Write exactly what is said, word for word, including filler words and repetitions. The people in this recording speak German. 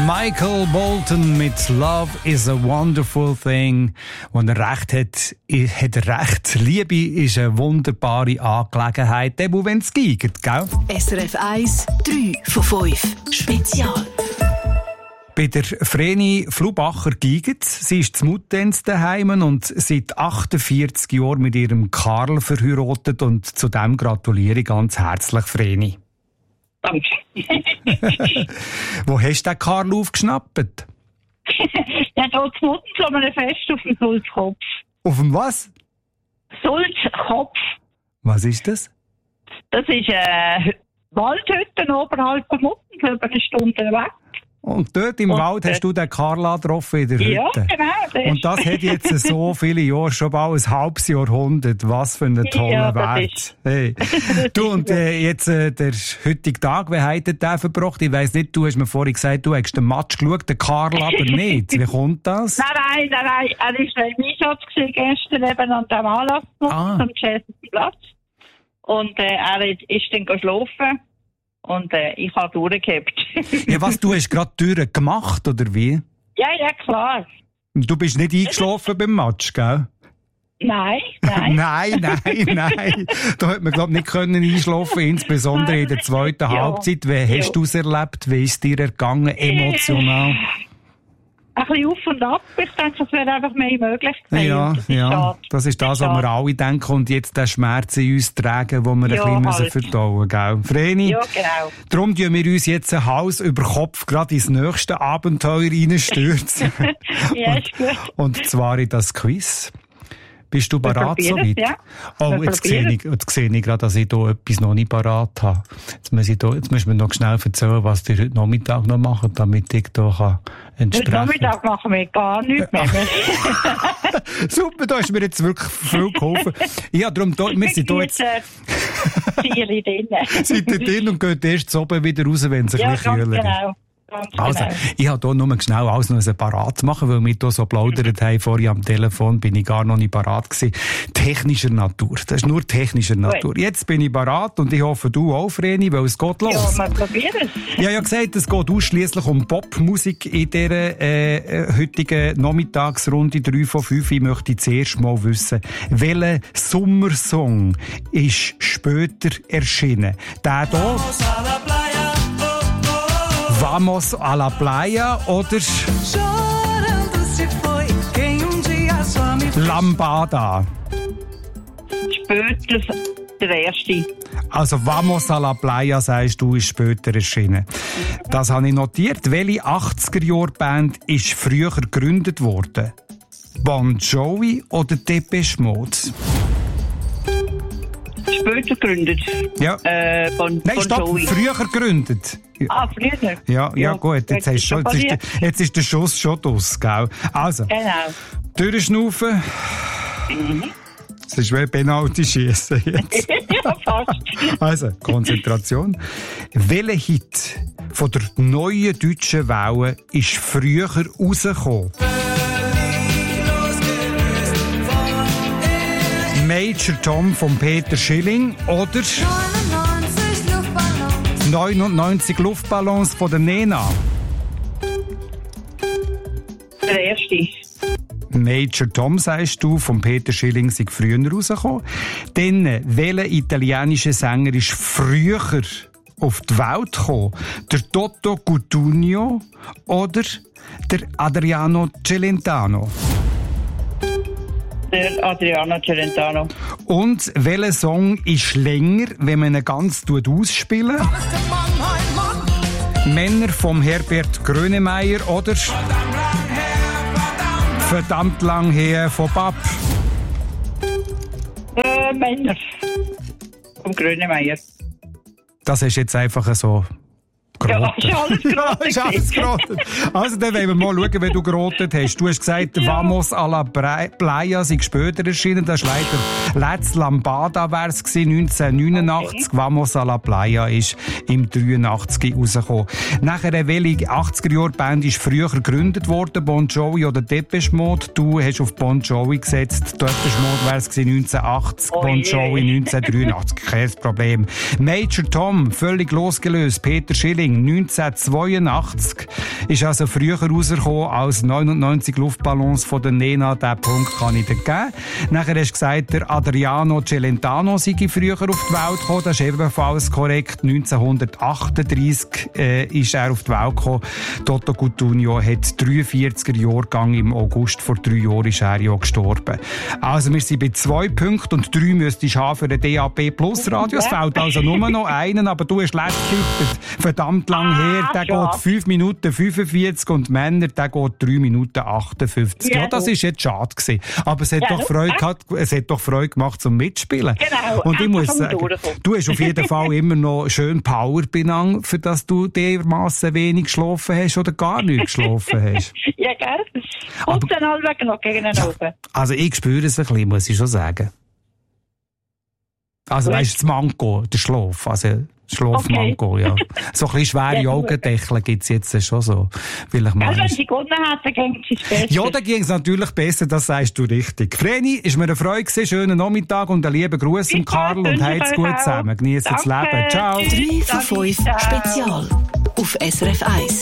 Michael Bolton mit Love is a Wonderful Thing. Wenn er recht hat, hat er recht. Liebe ist eine wunderbare Angelegenheit, eben wenn es geigt, gell? S R F eins, drei von fünf. Spezial. Bei der Vreni Flubacher geigt. Sie ist zu Muttenz daheim und seit achtundvierzig Jahren mit ihrem Karl verheiratet. Und zu dem gratuliere ich ganz herzlich, Vreni. Danke. Wo hast du den Karl aufgeschnappt? Ja, da zu Mutten so einem Fest auf dem Sulzkopf. Auf dem was? Sulzkopf. Was ist das? Das ist eine Waldhütte oberhalb von Mutten, über eine Stunde weg. Und dort im und, Wald hast du den Karl getroffen in der Hütte? Ja, genau. Und das hat jetzt so viele Jahre, schon bald ein halbes Jahrhundert. Was für einen tollen ja, Wert. Hey. Du, und äh, jetzt äh, der heutige Tag, wie hat er den verbracht? Ich weiss nicht, du hast mir vorhin gesagt, du hast den Match geschaut, den Karl aber nicht. Wie kommt das? Nein, nein, nein, nein. Er war im Einsatz gestern eben an dem Anlass ah. am Schäferten Platz. Und äh, er ist dann geschlafen. Und äh, ich habe durchgehabt. Ja, was, du hast gerade die Türen gemacht, oder wie? Ja, ja, klar. Du bist nicht eingeschlafen beim Match, gell? Nein, nein. nein, nein, nein. Da hätte man, glaube ich, nicht können einschlafen, insbesondere in der zweiten ja. Halbzeit. Wie hast ja. du es erlebt? Wie ist es dir ergangen, emotional? Ein bisschen auf und ab. Ich denke, es wäre einfach mehr möglich gewesen. Ja, das ja. Schade. Das ist das, was wir alle denken und jetzt den Schmerz in uns tragen, den wir ja, ein bisschen halt. verdauen müssen, gell? Vreni? Ja, genau. Darum tun wir uns jetzt ein Hals über Kopf gerade ins nächste Abenteuer reinstürzen. Ja, ist gut. Und, und zwar in das Quiz. Bist du parat soweit? Ja. Oh, jetzt sehe, ich, jetzt sehe ich gerade, dass ich hier etwas noch nicht parat habe. Jetzt muss ich da, jetzt müssen wir noch schnell erzählen, was ihr heute Nachmittag noch macht, damit ich hier kann entsprechen. Heute Nachmittag machen wir gar nichts mehr. Super, da hast du mir jetzt wirklich viel geholfen. Ja, darum, da, wir sind hier jetzt... Tiere drin. Seid ihr drin und geht erst zu oben wieder raus, wenn es ein ja, bisschen kühler ist. Genau. Also, ich habe hier nur schnell alles noch parat zu machen, weil wir hier so plaudert haben. Vorhin am Telefon bin ich gar noch nicht parat gewesen. Technischer Natur. Das ist nur technischer Natur. Jetzt bin ich parat und ich hoffe, du auch, Vreni, weil es geht los. Ja, wir probieren es. Ich habe ja gesagt, es geht ausschliesslich um Popmusik in dieser äh, heutigen Nachmittagsrunde drei von fünf. Ich möchte zuerst mal wissen, welcher Sommersong ist später erschienen? Der hier? Vamos a la Playa oder Lambada? Später der erste. Also Vamos a la Playa, sagst du, ist später erschienen. Das habe ich notiert. Welche achtziger-Jahr-Band ist früher gegründet worden? Bon Jovi oder Depeche Mode? Später gegründet. Ja. Äh, bon, Nein, bon stopp, Jovi. früher gegründet. Ah, früher? Ja, ja, ja gut, jetzt, hast schon, jetzt, ist der, jetzt ist der Schuss schon draus, gell? Also, genau. Durchschnaufen. Mhm. Das ist wie Penalty schießen jetzt. Ja, fast. Also, Konzentration. Welcher Hit von der neuen deutschen Welle ist früher rausgekommen? Major Tom von Peter Schilling oder neunundneunzig Luftballons von der Nena? Der erste. Major Tom, sagst du, von Peter Schilling sei früher rausgekommen. Dann, welcher italienische Sänger ist früher auf die Welt gekommen? Der Toto Cutugno oder der Adriano Celentano? Der Adriano Celentano. Und welcher Song ist länger, wenn man ihn ganz ausspielen? Männer vom Herbert Grönemeyer oder Verdammt lang her von Bab? Äh, Männer. Vom Grönemeyer. Das ist jetzt einfach so... Ja, ist alles gerotet. Ja, ist alles gerotet. Also, dann wollen wir mal schauen, wie du gerotet hast. Du hast gesagt, ja. Vamos a la Playa sei später erschienen. Das ist leider Let's Lambada wär's gewesen, neunzehnhundertneunundachtzig. Okay. Vamos a la Playa ist im dreiundachtzig rausgekommen. Nachher, welche achtziger-Jahr-Band ist früher gegründet worden? Bon Jovi oder Depeche Mode? Du hast auf Bon Jovi gesetzt. Depeche Mode wär's gewesen, neunzehnhundertachtzig. Oh, bon Jovi yeah. neunzehnhundertdreiundachtzig. Kein Problem. Major Tom, völlig losgelöst. Peter Schilling. Frühling neunzehnhundertzweiundachtzig ist also früher rausgekommen als neunundneunzig Luftballons von der Nena. Diesen Punkt kann ich dir geben. Nachher hast du gesagt, der Adriano Celentano sei früher auf die Welt gekommen. Das ist ebenfalls korrekt. neunzehnhundertachtunddreissig äh, ist er auf die Welt gekommen. Toto Cutugno hat dreiundvierziger Jahrgang. Im August vor drei Jahren ist er ja gestorben. Also wir sind bei zwei Punkten und drei müsstest du haben für den D A B Plus Radio. Es fehlt also nur noch einen, aber du hast letztes verdammt lang her. Der ja. geht fünf Minuten fünfundvierzig und Männer, der geht drei Minuten achtundfünfzig. Ja, Ja, das gut. ist jetzt schade gewesen. Aber es hat, Ja, doch gut, Freude ja. gehabt, es hat doch Freude gemacht zum Mitspielen. Genau, Und ich einfach muss zum sagen, Durchkommen. du hast auf jeden Fall immer noch schön Power benannt, für dass du dermassen wenig geschlafen hast oder gar nicht geschlafen hast. Ja, gell? Aber- Und dann alle noch gegen den Ja, oben. also ich spüre es ein bisschen, muss ich schon sagen. Also Gut. weißt du, das Manko, der Schlaf, also Schlafmanko, ja. So ein bisschen schwere Ja, gut. Augendeckel gibt's jetzt schon so. Vielleicht Gell, wenn mal. sie gewonnen hat, dann ging es besser. Ja, dann ging es natürlich besser, das sagst du richtig. Vreni, ist mir eine Freude gewesen, schönen Nachmittag und einen lieben Gruß an Ich Karl und wünsche habt's euch gut auch. zusammen. Genießt das Danke. Leben. Ciao. drei von fünf Ciao. Spezial auf S R F eins.